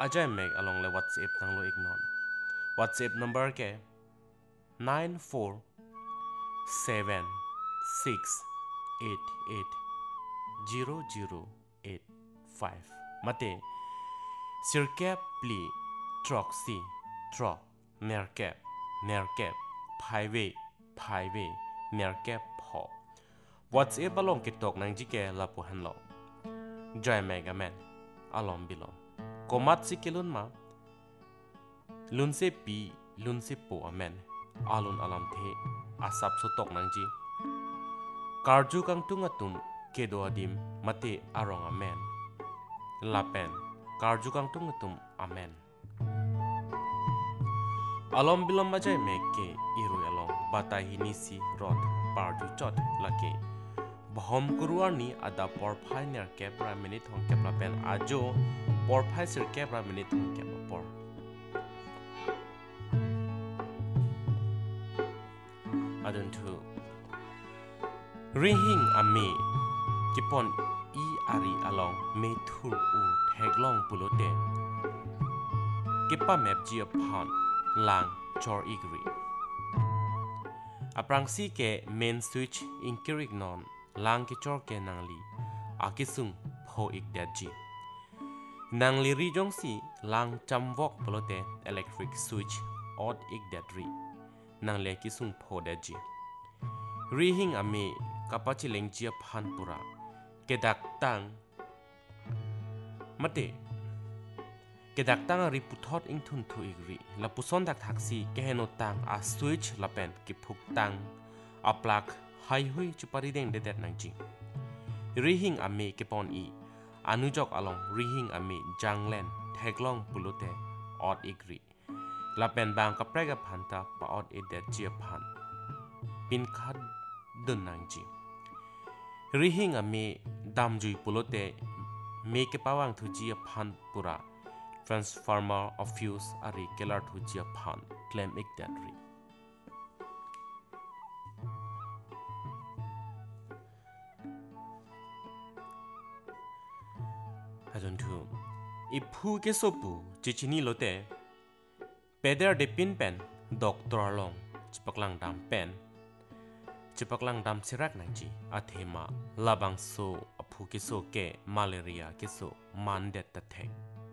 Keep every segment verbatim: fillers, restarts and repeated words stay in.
ajay meg along le WhatsApp tang lo ignon WhatsApp number ke nine four seven six eight eight zero zero eight five mate sirkap pli troxy tro nerkap nerkap phaiwe phaiwe nerkap pho WhatsApp along ke tok nang jike la pu han lo jai mega man alom bilom komat si kelun ma lun se pi lun se po amen alun alam the asap so tok nang ji karju kang tunga tum kedo adim mate arong amen lapen karju kang tunga tum amen alom bilom majai mekke iru along batai hinisi rot parju chot lake bahom kuruani ada por phai ner kepra minute hong kepra pen ajo por phai sir kepra minute hong kepra por adun tu rihing ame kipon i ari along me thur u theglong pulote kipa map ji phan lang chor igri aprangsi ke main switch inkirik non lang ki chor ke nangli akisung pho ik daji nangli ri jongsi lang chamwok pulote electric switch odd ik dadri nangle kisung pho daji rihing ame kapachi lengjia phan pura kedak tang mate kedak tang ri puthot ing thun thu igri la puson dak thaksi keheno tang a switch lapen ki phuk tang a plug hai hui chupari deng de det nangji rihing ame kepon i anujok along rihing ame janglen theglong pulote od igri lapen bang ka prega phanta pa od e det chia phan pin khad dun nangji rihing ame damjui pulote me ke pawang thu ji phan pura transformer of fuse ari kelar thu ji phan claim ik that ri hadun thu iphu ke sopu chichini lote peder de pin pen doctor long chipaklang dam pen chipaklang dam sirak nangji athema labang so aphu ke so ke malaria ke so mandet ta thek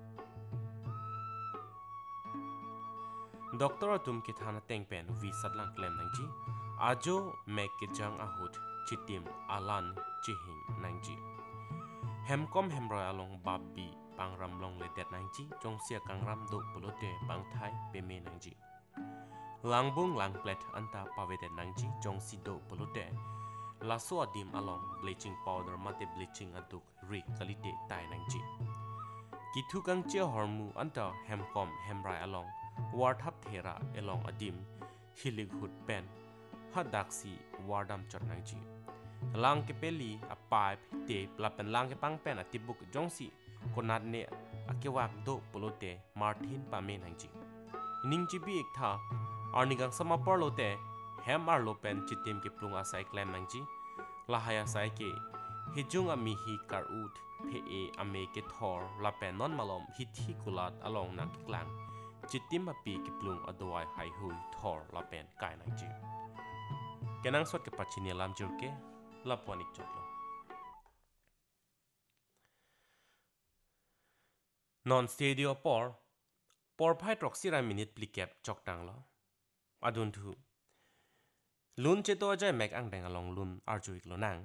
doctor tum ke thana teng pen vi sadlang claim nangji ajo mek ke jang ahut chitim alan chihing nangji hemkom hemroy along babbi pangram long le det nangji jongsia kangram do pulote bangthai peme nangji langbung lang plet anta pavede nangji jongsi do pulote laso adim along bleaching powder mate bleaching aduk ri kalite tai nangji kitu kang che hormu anta hemkom hemrai along warthap thera along adim hilig hut pen hadaksi wardam chot nangji lang ke peli a pipe tape lapen lang ke pang pen atibuk jongsi konat ne akewak do pulote martin pame nangji ningji bi ektha arnigang sama parlote hem arlo pen chitim ke plung asai claim nangji lahaya sai ke hijung ami hi kar ut phe e ame ke thor la pen non malom hi thi kulat along nak klang chitim api ke plung adwai hai hui thor la pen kai nangji kenang sot ke pachini lam jur ke laponik chotlo non stadio por por phai troxy ra minute plikap choktang lo adun thu lun che to jai mek ang deng along lun arjuik lo nang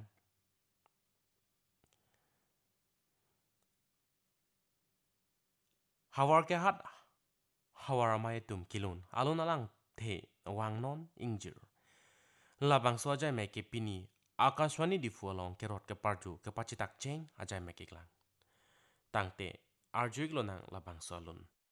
hawar ke hat hawar mai tum kilun alun alang the wang non ingjir labang so jai mek ke pini akashwani di fu along ke rot ke parju ke pachitak cheng ajai mek iklang tangte arjuik lo nang labang so lun